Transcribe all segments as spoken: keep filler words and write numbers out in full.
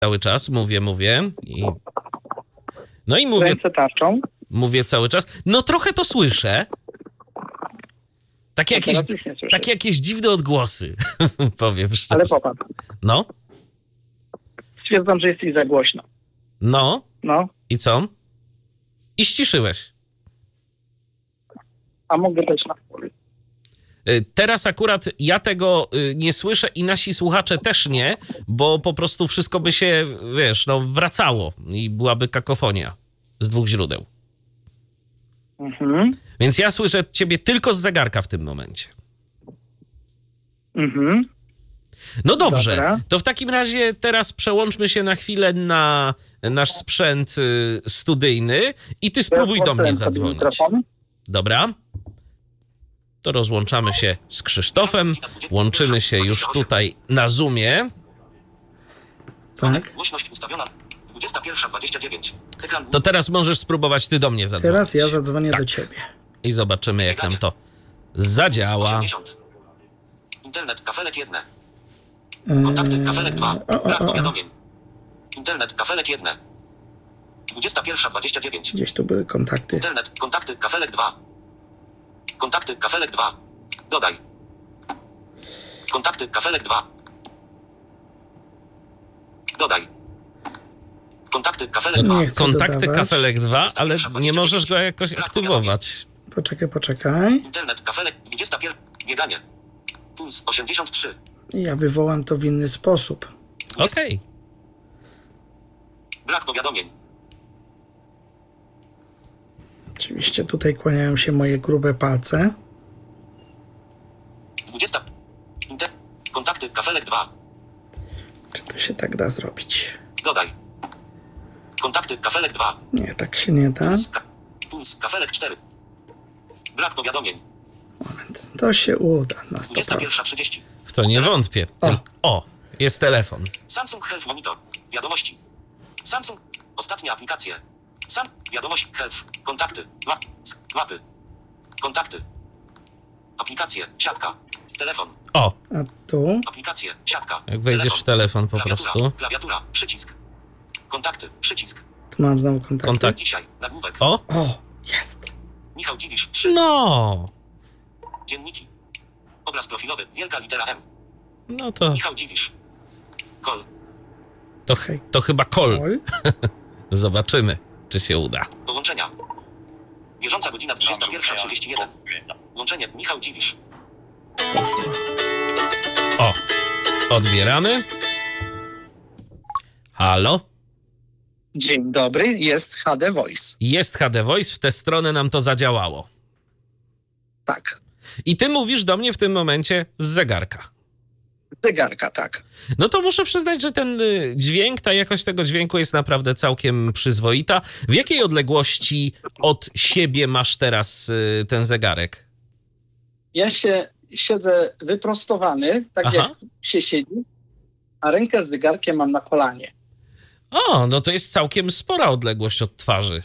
cały czas, mówię, mówię. I... No i mówię... Ręce tarczą. Mówię cały czas. No trochę to słyszę. Takie jakieś, takie jakieś dziwne odgłosy, powiem szczerze. Ale popatrz. No? Stwierdzam, że jesteś za głośno. No? No. I co? I ściszyłeś. A mogę też na Teraz akurat ja tego nie słyszę i nasi słuchacze też nie, bo po prostu wszystko by się, wiesz, no wracało i byłaby kakofonia z dwóch źródeł. Mhm. Więc ja słyszę ciebie tylko z zegarka w tym momencie. Mhm. No dobrze, Dobra. to w takim razie teraz przełączmy się na chwilę na nasz sprzęt y, studyjny i ty spróbuj Ja do mnie sobie zadzwonić. mikrofon. Dobra? To rozłączamy się z Krzysztofem, łączymy się już tutaj na Zoomie. Tak. Głośność ustawiona dwudziesta pierwsza dwadzieścia dziewięć. Ekran To teraz możesz spróbować ty do mnie zadzwonić. Teraz ja zadzwonię Tak. do ciebie. I zobaczymy, jak nam to zadziała. osiemdziesiąt. Internet kafelek jeden. Kontakty kafelek dwa. o, o, Brak o. powiadomień. Internet kafelek jeden. dwudziesta pierwsza dwadzieścia dziewięć. Gdzieś tu były kontakty. Internet kontakty kafelek dwa. Kontakty kafelek dwa. Dodaj. Kontakty kafelek dwa. Dodaj. Kontakty kafelek dwa. Nie chcę Kontakty dodawać. kafelek dwa, ale nie możesz go jakoś aktywować. Poczekaj, poczekaj. Internet kafelek dwudziesta pierwsza. Bieganie. Puls osiemdziesiąt trzy. Ja wywołam to w inny sposób. Okej. Brak powiadomień. Oczywiście tutaj kłaniają się moje grube palce. dwudziesta. Inter... Kontakty kafelek dwa. Czy to się tak da zrobić? Dodaj. Kontakty kafelek dwa. Nie, tak się nie da. Puls, ka... Puls kafelek cztery. Brak powiadomień. Moment. To się uda na sto dwudziesta procent. pierwsza trzydzieści. W to nie wątpię. O. O, jest telefon. Samsung Health Monitor. Wiadomości. Samsung. Ostatnie aplikacje. Sam. Wiadomość. Health. Kontakty. Map. Mapy. Kontakty. Aplikacje. Siatka. Telefon. O, A tu? Aplikacje. Siatka. jak wejdziesz w telefon po Klawiatura. prostu. Klawiatura. Przycisk. Kontakty. Przycisk. Tu mam znowu kontakty. Kontakt. Dzisiaj. Nagłówek. O, O, jest. Michał Dziwisz. trzy. no. Dzienniki. Obraz profilowy. Wielka litera M. No to, Michał Dziwisz. Kol. to, to chyba call. Ol. Zobaczymy, czy się uda. Połączenia. Bieżąca godzina dwudziesta pierwsza trzydzieści jeden. Łączenie Michał Dziwisz. Poszło. O, odbieramy. Halo? Dzień dobry, jest H D Voice. Jest H D Voice, w tę stronę nam to zadziałało. Tak. I ty mówisz do mnie w tym momencie z zegarka. Zegarka, tak. No to muszę przyznać, że ten y, dźwięk, ta jakość tego dźwięku jest naprawdę całkiem przyzwoita. W jakiej odległości od siebie masz teraz y, ten zegarek? Ja się siedzę wyprostowany, tak Aha. jak się siedzi, a rękę z zegarkiem mam na kolanie. O, no to jest całkiem spora odległość od twarzy.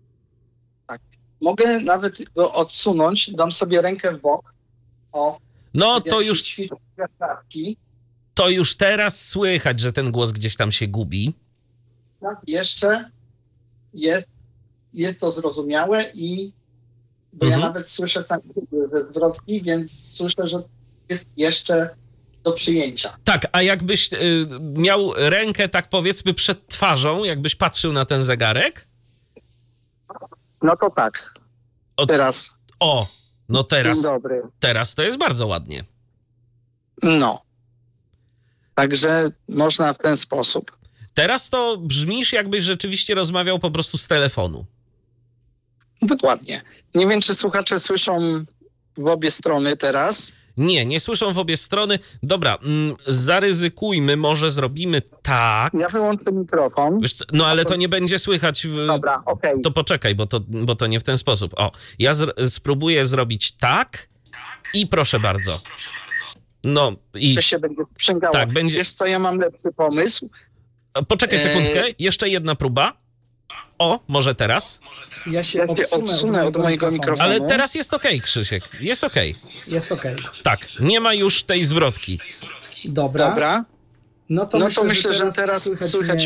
Mogę nawet go odsunąć, dam sobie rękę w bok. O, No jak to się już, ćwiczę kwiatki. to już teraz słychać, że ten głos gdzieś tam się gubi. Tak, jeszcze jest, jest to zrozumiałe i bo Mhm. ja nawet słyszę sam ze zwrotki, więc słyszę, że jest jeszcze do przyjęcia. Tak, a jakbyś y, miał rękę tak powiedzmy przed twarzą, jakbyś patrzył na ten zegarek? No to tak. Od- Teraz. O, no teraz, Dzień dobry. teraz to jest bardzo ładnie. No. Także można w ten sposób. Teraz to brzmisz, jakbyś rzeczywiście rozmawiał po prostu z telefonu. Dokładnie. Nie wiem, czy słuchacze słyszą w obie strony teraz. Nie, nie słyszą w obie strony. Dobra, mm, zaryzykujmy, może zrobimy tak. Ja wyłączę mikrofon. Wiesz co, no ale to nie będzie słychać. W... Dobra, okej. To poczekaj, bo to, bo to nie w ten sposób. O, ja z- spróbuję zrobić tak i proszę bardzo. No i To się będzie sprzęgało. Tak, będzie- Wiesz co, ja mam lepszy pomysł. poczekaj Eee. sekundkę, jeszcze jedna próba. O, może teraz. Ja się Ja się odsunę, odsunę od mojego mikrofonu. Ale teraz jest okej, Krzysiek. Jest okej. Jest okej. Tak, nie ma już tej zwrotki. Dobra. Dobra. No to, No myślę, to myślę, że że teraz, teraz słychać, słychać